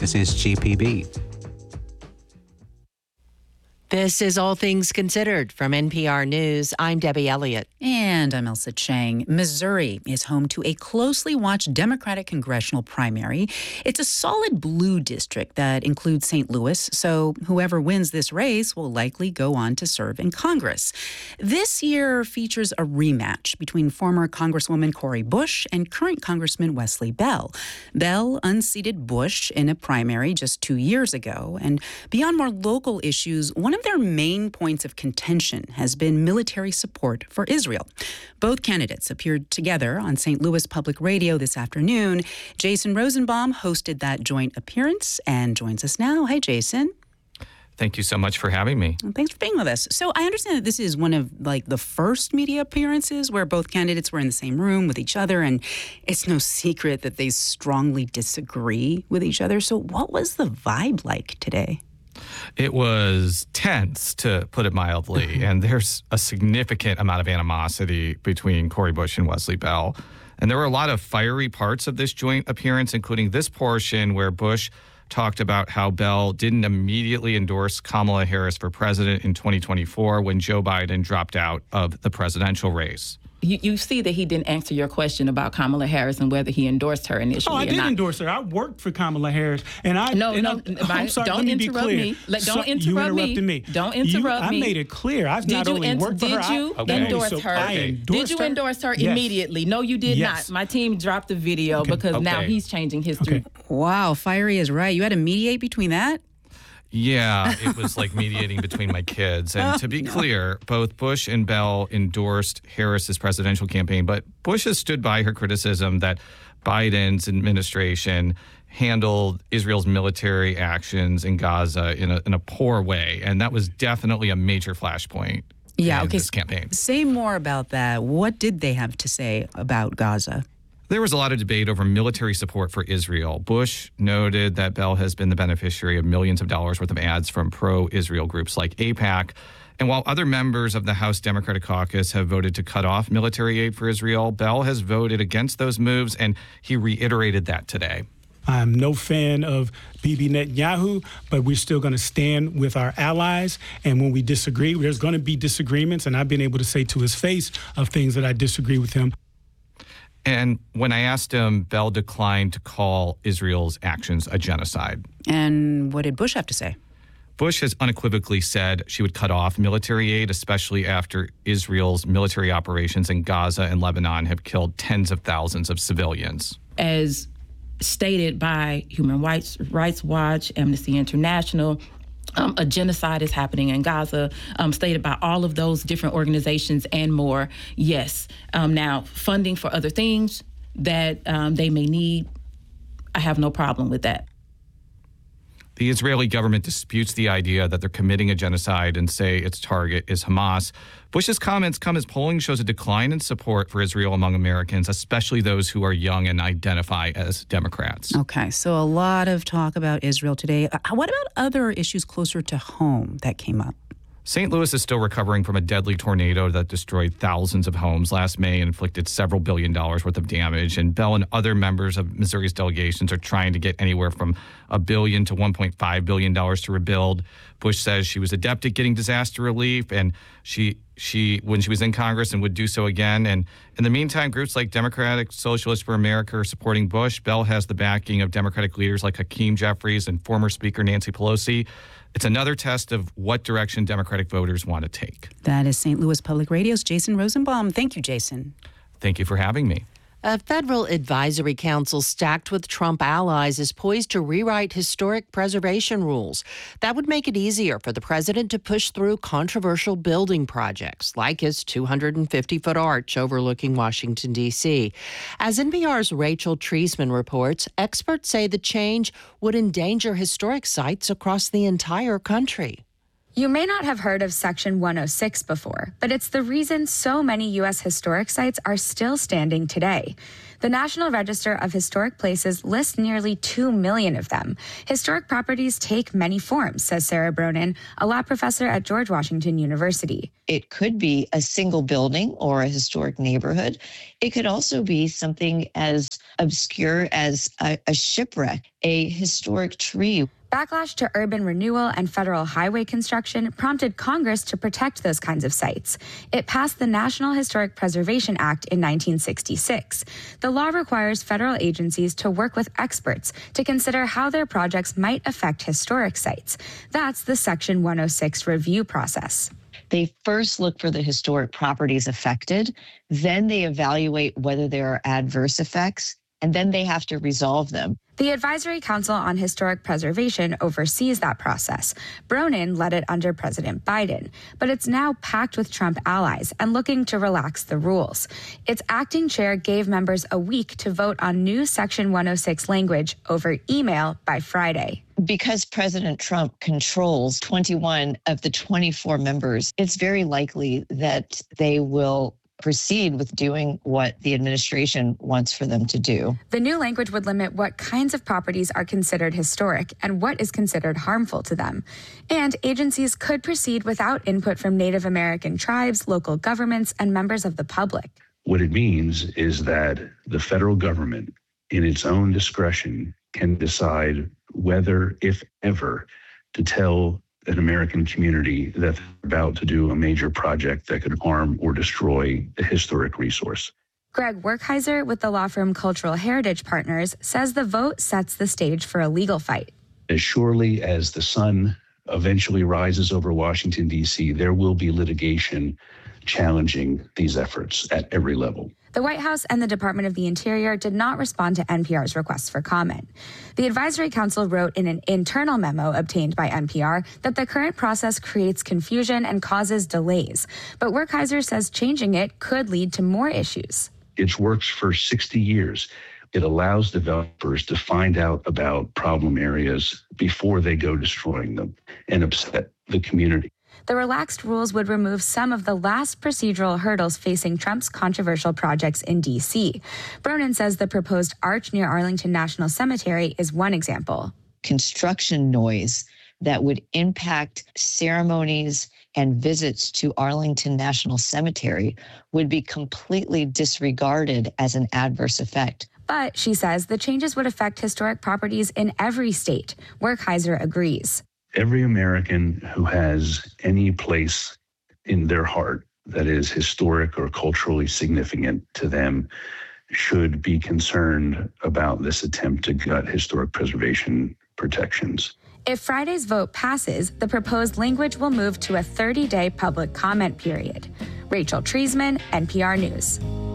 This is GPB. This is All Things Considered from NPR News. I'm Debbie Elliott. And I'm Elsa Chang. Missouri is home to a closely watched Democratic congressional primary. It's a solid blue district that includes St. Louis, so whoever wins this race will likely go on to serve in Congress. This year features a rematch between former Congresswoman Cori Bush and current Congressman Wesley Bell. Bell unseated Bush in a primary just 2 years ago, and beyond more local issues, one of their main points of contention has been military support for Israel. Both candidates appeared together on St. Louis Public Radio this afternoon. Jason Rosenbaum hosted that joint appearance and joins us now. Hi, Jason. Thank you so much for having me. Well, thanks for being with us. So I understand that this is one of the first media appearances where both candidates were in the same room with each other, and it's no secret that they strongly disagree with each other. So what was the vibe like today? It was tense, to put it mildly, and there's a significant amount of animosity between Cori Bush and Wesley Bell. And there were a lot of fiery parts of this joint appearance, including this portion where Bush talked about how Bell didn't immediately endorse Kamala Harris for president in 2024 when Joe Biden dropped out of the presidential race. You see that he didn't answer your question about Kamala Harris and whether he endorsed her initially. Oh, I did endorse her. I worked for Kamala Harris, and I'm sorry. Don't interrupt me. Don't interrupt you interrupted me. Don't interrupt me. I made it clear. I've not only worked for her. Did you endorse her? Did you endorse her immediately? No, you did not. My team dropped the video because now he's changing history. Wow, fiery is right. You had to mediate between that? Yeah, it was like mediating between my kids. And to be clear, both Bush and Bell endorsed Harris's presidential campaign, but Bush has stood by her criticism that Biden's administration handled Israel's military actions in Gaza in a poor way. And that was definitely a major flashpoint in this campaign. Say more about that. What did they have to say about Gaza? There was a lot of debate over military support for Israel. Bush noted that Bell has been the beneficiary of millions of dollars worth of ads from pro-Israel groups like AIPAC. And while other members of the House Democratic Caucus have voted to cut off military aid for Israel, Bell has voted against those moves, and he reiterated that today. I'm no fan of Bibi Netanyahu, but we're still going to stand with our allies. And when we disagree, there's going to be disagreements. And I've been able to say to his face of things that I disagree with him. And when I asked him, Bell declined to call Israel's actions a genocide. And what did Bush have to say? Bush has unequivocally said she would cut off military aid, especially after Israel's military operations in Gaza and Lebanon have killed tens of thousands of civilians. As stated by Human Rights Watch, Amnesty International, a genocide is happening in Gaza, stated by all of those different organizations and more. Yes. Now, funding for other things that they may need, I have no problem with that. The Israeli government disputes the idea that they're committing a genocide and say its target is Hamas. Bush's comments come as polling shows a decline in support for Israel among Americans, especially those who are young and identify as Democrats. Okay, so a lot of talk about Israel today. What about other issues closer to home that came up? St. Louis is still recovering from a deadly tornado that destroyed thousands of homes last May and inflicted several $1 billion worth of damage. And Bell and other members of Missouri's delegations are trying to get anywhere from $1 billion to $1.5 billion to rebuild. Bush says she was adept at getting disaster relief, and she when she was in Congress and would do so again. And in the meantime, groups like Democratic Socialists for America are supporting Bush. Bell has the backing of Democratic leaders like Hakeem Jeffries and former Speaker Nancy Pelosi. It's another test of what direction Democratic voters want to take. That is St. Louis Public Radio's Jason Rosenbaum. Thank you, Jason. Thank you for having me. A federal advisory council stacked with Trump allies is poised to rewrite historic preservation rules. That would make it easier for the president to push through controversial building projects, like his 250-foot arch overlooking Washington, D.C. As NPR's Rachel Treisman reports, experts say the change would endanger historic sites across the entire country. You may not have heard of Section 106 before, but it's the reason so many U.S. historic sites are still standing today. The National Register of Historic Places lists nearly 2 million of them. Historic properties take many forms, says Sarah Bronin, a law professor at George Washington University. It could be a single building or a historic neighborhood. It could also be something as obscure as a shipwreck, a historic tree. Backlash to urban renewal and federal highway construction prompted Congress to protect those kinds of sites. It passed the National Historic Preservation Act in 1966. The law requires federal agencies to work with experts to consider how their projects might affect historic sites. That's the Section 106 review process. They first look for the historic properties affected, then they evaluate whether there are adverse effects, and then they have to resolve them. The Advisory Council on Historic Preservation oversees that process. Bronin led it under President Biden, but it's now packed with Trump allies and looking to relax the rules. Its acting chair gave members a week to vote on new Section 106 language over email by Friday. Because President Trump controls 21 of the 24 members, it's very likely that they will proceed with doing what the administration wants for them to do. The new language would limit what kinds of properties are considered historic and what is considered harmful to them. And agencies could proceed without input from Native American tribes, local governments, and members of the public. What it means is that the federal government, in its own discretion, can decide whether, if ever, to tell an American community that they're about to do a major project that could harm or destroy a historic resource. Greg Werkheiser with the law firm Cultural Heritage Partners says the vote sets the stage for a legal fight. As surely as the sun eventually rises over Washington, D.C., there will be litigation challenging these efforts at every level. The White House and the Department of the Interior did not respond to NPR's request for comment. The Advisory Council wrote in an internal memo obtained by NPR that the current process creates confusion and causes delays. But Werkheiser says changing it could lead to more issues. It's worked for 60 years. It allows developers to find out about problem areas before they go destroying them and upset the community. The relaxed rules would remove some of the last procedural hurdles facing Trump's controversial projects in D.C. Bronin says the proposed arch near Arlington National Cemetery is one example. Construction noise that would impact ceremonies and visits to Arlington National Cemetery would be completely disregarded as an adverse effect. But, she says, the changes would affect historic properties in every state. Werkheiser agrees. Every American who has any place in their heart that is historic or culturally significant to them should be concerned about this attempt to gut historic preservation protections. If Friday's vote passes, the proposed language will move to a 30-day public comment period. Rachel Treisman, NPR News.